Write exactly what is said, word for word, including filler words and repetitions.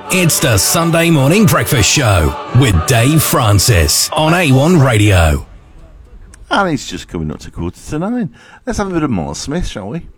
It's the Sunday Morning Breakfast Show with Dave Francis on A one Radio. And it's just coming up to quarter to nine. Let's have a bit of Miles Smith, shall we?